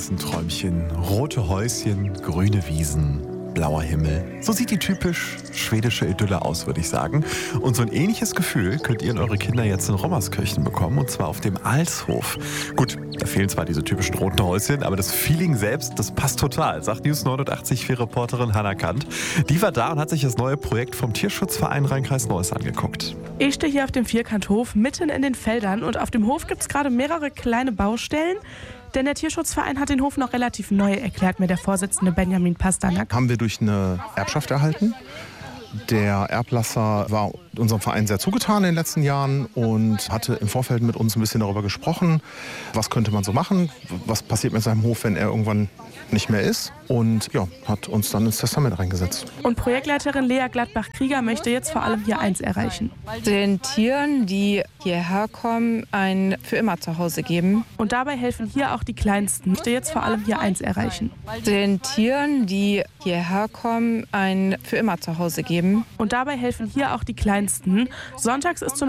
süßen Träumchen, rote Häuschen, grüne Wiesen, blauer Himmel. So sieht die typisch schwedische Idylle aus, würde ich sagen. Und so ein ähnliches Gefühl könnt ihr und eure Kinder jetzt in Rommerskirchen bekommen, und zwar auf dem Alshof. Gut, da fehlen zwar diese typischen roten Häuschen, aber das Feeling selbst, das passt total, sagt News 89.4-Reporterin Hannah Kant. Die war da und hat sich das neue Projekt vom Tierschutzverein Rhein-Kreis Neuss angeguckt. Ich stehe hier auf dem Vierkanthof, mitten in den Feldern, und auf dem Hof gibt es gerade mehrere kleine Baustellen. Denn der Tierschutzverein hat den Hof noch relativ neu, erklärt mir der Vorsitzende Benjamin Pasternak. Haben wir durch eine Erbschaft erhalten. Der Erblasser war unserem Verein sehr zugetan in den letzten Jahren und hatte im Vorfeld mit uns ein bisschen darüber gesprochen, was könnte man so machen, was passiert mit seinem Hof, wenn er irgendwann nicht mehr ist, und ja, hat uns dann ins Testament reingesetzt. Und Projektleiterin Lea Gladbach-Krieger möchte jetzt vor allem hier eins erreichen: Den Tieren, die hierher kommen, ein für immer Zuhause geben. Und dabei helfen hier auch die Kleinsten. Möchte jetzt vor allem hier eins erreichen: Den Tieren, die hierher kommen, ein für immer Zuhause geben. Und dabei helfen hier auch die Kleinsten. Sonntags ist zum